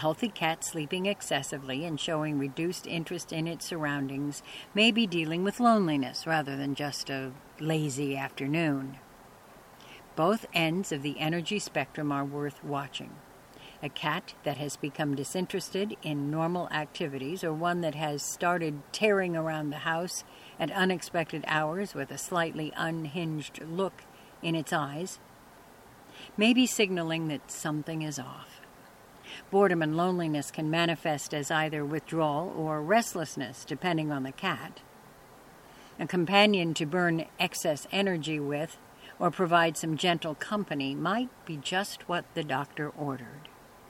A healthy cat sleeping excessively and showing reduced interest in its surroundings may be dealing with loneliness rather than just a lazy afternoon. Both ends of the energy spectrum are worth watching. A cat that has become disinterested in normal activities, or one that has started tearing around the house at unexpected hours with a slightly unhinged look in its eyes, may be signaling that something is off. Boredom and loneliness can manifest as either withdrawal or restlessness, depending on the cat. A companion to burn excess energy with or provide some gentle company might be just what the doctor ordered.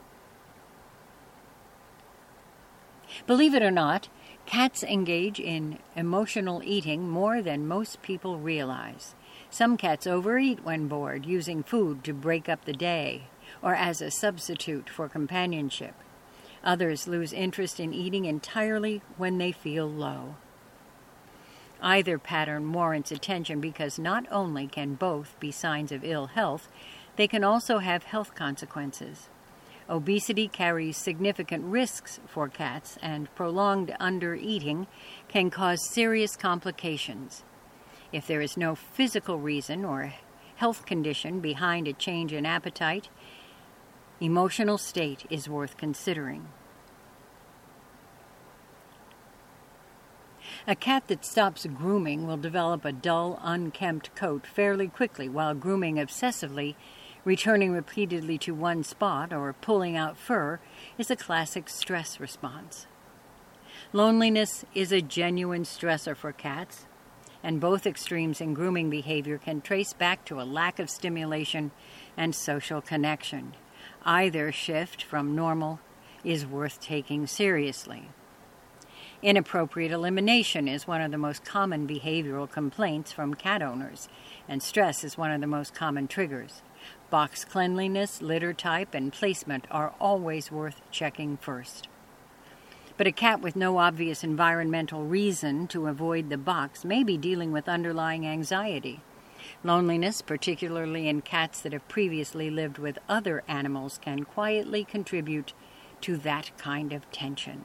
Believe it or not, cats engage in emotional eating more than most people realize. Some cats overeat when bored, using food to break up the day or as a substitute for companionship. Others lose interest in eating entirely when they feel low. Either pattern warrants attention because not only can both be signs of ill health, they can also have health consequences. Obesity carries significant risks for cats, and prolonged undereating can cause serious complications. If there is no physical reason or health condition behind a change in appetite, emotional state is worth considering. A cat that stops grooming will develop a dull, unkempt coat fairly quickly, while grooming obsessively, returning repeatedly to one spot, or pulling out fur is a classic stress response. Loneliness is a genuine stressor for cats, and both extremes in grooming behavior can trace back to a lack of stimulation and social connection. Either shift from normal is worth taking seriously. Inappropriate elimination is one of the most common behavioral complaints from cat owners, and stress is one of the most common triggers. Box cleanliness, litter type, and placement are always worth checking first. But a cat with no obvious environmental reason to avoid the box may be dealing with underlying anxiety. Loneliness, particularly in cats that have previously lived with other animals, can quietly contribute to that kind of tension.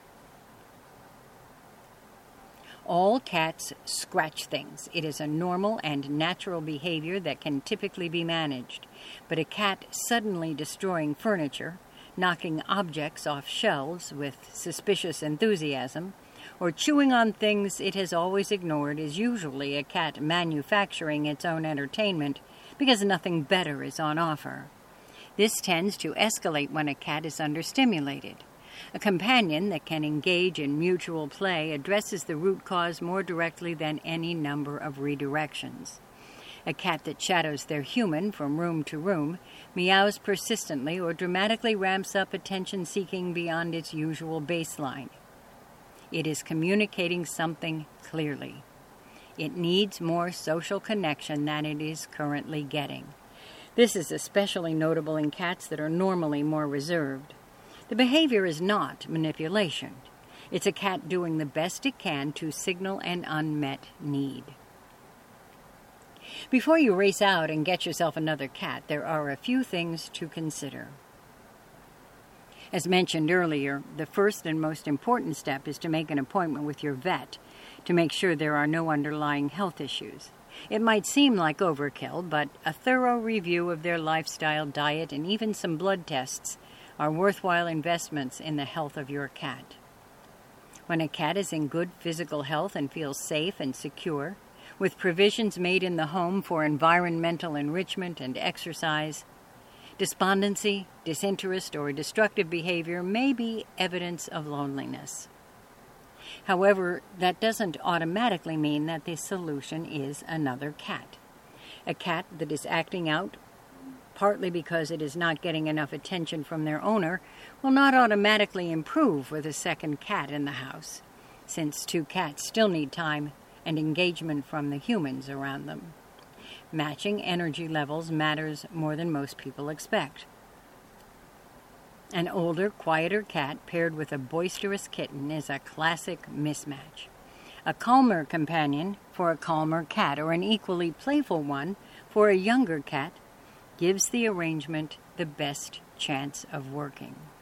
All cats scratch things. It is a normal and natural behavior that can typically be managed. But a cat suddenly destroying furniture, knocking objects off shelves with suspicious enthusiasm, or chewing on things it has always ignored is usually a cat manufacturing its own entertainment because nothing better is on offer. This tends to escalate when a cat is understimulated. A companion that can engage in mutual play addresses the root cause more directly than any number of redirections. A cat that shadows their human from room to room, meows persistently, or dramatically ramps up attention-seeking beyond its usual baseline. It is communicating something clearly. It needs more social connection than it is currently getting. This is especially notable in cats that are normally more reserved. The behavior is not manipulation. It's a cat doing the best it can to signal an unmet need. Before you race out and get yourself another cat, there are a few things to consider. As mentioned earlier, the first and most important step is to make an appointment with your vet to make sure there are no underlying health issues. It might seem like overkill, but a thorough review of their lifestyle, diet, and even some blood tests are worthwhile investments in the health of your cat. When a cat is in good physical health and feels safe and secure, with provisions made in the home for environmental enrichment and exercise, despondency, disinterest, or destructive behavior may be evidence of loneliness. However, that doesn't automatically mean that the solution is another cat. A cat that is acting out partly because it is not getting enough attention from their owner, will not automatically improve with a second cat in the house, since two cats still need time and engagement from the humans around them. Matching energy levels matters more than most people expect. An older, quieter cat paired with a boisterous kitten is a classic mismatch. A calmer companion for a calmer cat, or an equally playful one for a younger cat, gives the arrangement the best chance of working.